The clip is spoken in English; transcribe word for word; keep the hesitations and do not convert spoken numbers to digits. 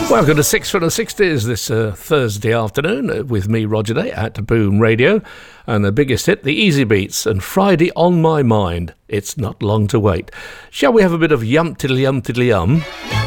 Welcome to Six from the sixties this uh, Thursday afternoon uh, with me, Roger Day, at Boom Radio. And the biggest hit, the Easy Beats, and Friday on My Mind. It's not long to wait. Shall we have a bit of yum tiddly yum tiddly yum?